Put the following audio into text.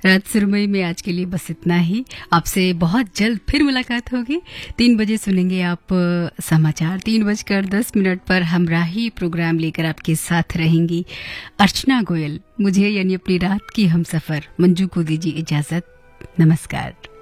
रात सुरमई में आज के लिए बस इतना ही। आपसे बहुत जल्द फिर मुलाकात होगी। 3 बजे सुनेंगे आप समाचार। 3:10 पर हमराही प्रोग्राम लेकर आपके साथ रहेंगी अर्चना गोयल। मुझे यानी अपनी रात की हमसफर मंजू को दीजिए इजाजत। नमस्कार।